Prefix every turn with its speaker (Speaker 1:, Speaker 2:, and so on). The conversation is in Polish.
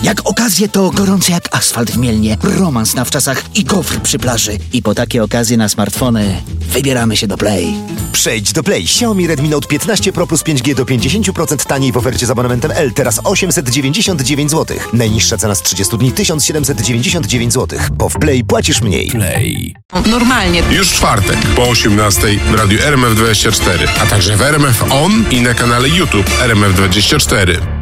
Speaker 1: Jak okazje to gorące jak asfalt w Mielnie, romans na wczasach i gofr przy plaży. I po takie okazje na smartfony wybieramy się do Play.
Speaker 2: Przejdź do Play. Xiaomi Redmi Note 15 Pro plus 5G do 50% taniej w ofercie z abonamentem L. Teraz 899 zł. Najniższa cena z 30 dni 1799 zł. Bo w Play płacisz mniej.
Speaker 3: Play.
Speaker 4: Normalnie.
Speaker 5: Już w czwartek po 18:00 w radiu RMF24, a także w RMF On i na kanale YouTube RMF24.